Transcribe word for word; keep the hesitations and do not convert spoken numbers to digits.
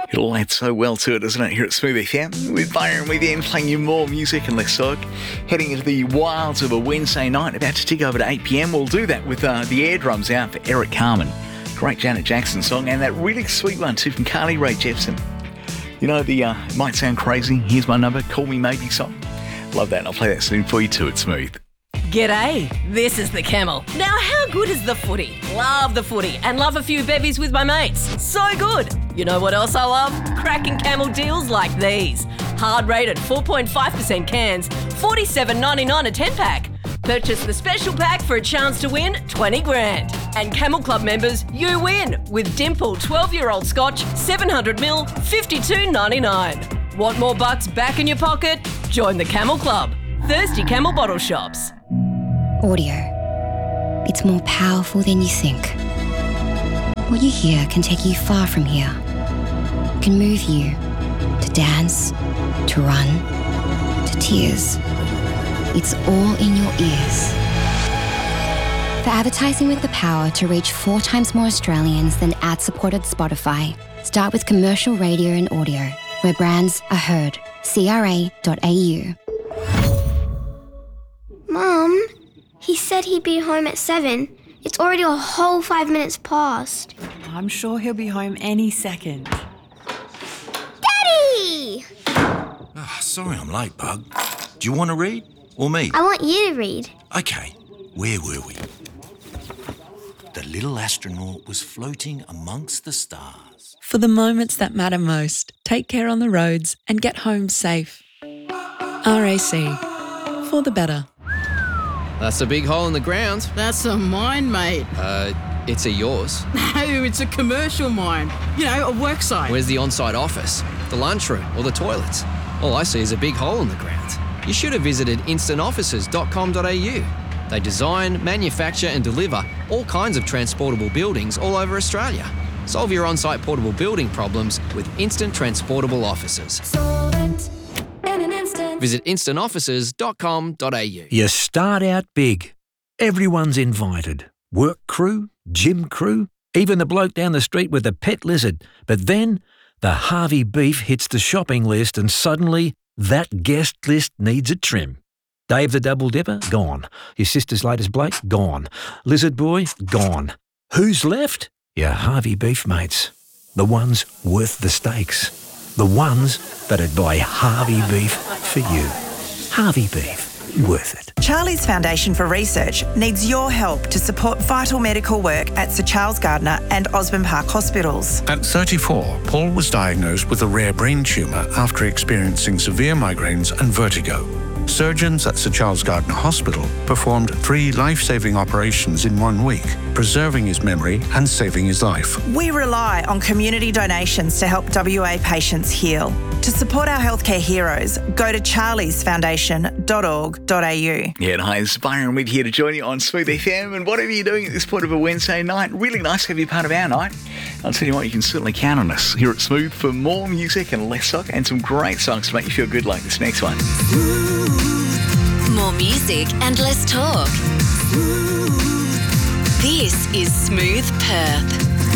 It'll add so well to it, doesn't it, here at Smooth F M? With Byron with you, playing you more music and less talk. Heading into the wilds of a Wednesday night, about to tick over to eight p.m. We'll do that with uh, the air drums out for Eric Carmen. Great Janet Jackson song, and that really sweet one too from Carly Rae Jepsen. You know, the uh, might sound crazy, here's my number, call me maybe song. Love that, and I'll play that soon for you too at Smooth. G'day, this is the Camel. Now, how good is the footy? Love the footy and love a few bevies with my mates. So good. You know what else I love? Cracking Camel deals like these. Hard rated four point five percent cans, forty-seven ninety-nine a ten pack. Purchase the special pack for a chance to win twenty grand. And Camel Club members, you win with Dimple twelve-year-old Scotch, seven hundred milliliters, fifty-two ninety-nine. Want more bucks back in your pocket? Join the Camel Club. Thirsty Camel bottle shops. Audio. It's more powerful than you think. What you hear can take you far from here. Can move you to dance, to run, to tears. It's all in your ears. For advertising with the power to reach four times more Australians than ad-supported Spotify, start with commercial radio and audio, where brands are heard. C R A dot A U. Mum, he said he'd be home at seven. It's already a whole five minutes past. I'm sure he'll be home any second. Daddy! Oh, sorry I'm late, Bug. Do you want to read? Or me? I want you to read. Okay, where were we? The little astronaut was floating amongst the stars. For the moments that matter most, take care on the roads and get home safe. R A C. For the better. That's a big hole in the ground. That's a mine, mate. Uh, it's a yours. No, it's a commercial mine. You know, a work site. Where's the on-site office, the lunchroom or the toilets? All I see is a big hole in the ground. You should have visited instant offices dot com dot a u. They design, manufacture and deliver all kinds of transportable buildings all over Australia. Solve your on-site portable building problems with Instant Transportable Offices. Visit instant offices dot com dot a u. You start out big. Everyone's invited. Work crew, gym crew, even the bloke down the street with the pet lizard. But then the Harvey beef hits the shopping list and suddenly that guest list needs a trim. Dave the Double Dipper? Gone. Your sister's latest Blake? Gone. Lizard Boy? Gone. Who's left? Your Harvey beef mates. The ones worth the stakes. The ones that'd buy Harvey beef for you. Harvey beef. Worth it. Charlie's Foundation for Research needs your help to support vital medical work at Sir Charles Gardner and Osborne Park hospitals. At thirty-four, Paul was diagnosed with a rare brain tumour after experiencing severe migraines and vertigo. Surgeons at Sir Charles Gardner Hospital performed three life-saving operations in one week, preserving his memory and saving his life. We rely on community donations to help W A patients heal. To support our healthcare heroes, go to charlies foundation dot org dot a u. Yeah, and hi, it's Byron with here to join you on Smooth F M, and whatever you're doing at this point of a Wednesday night, really nice to have you part of our night. I'll tell you what, you can certainly count on us here at Smooth for more music and less talk, and some great songs to make you feel good like this next one. More music and less talk. This is Smooth Perth.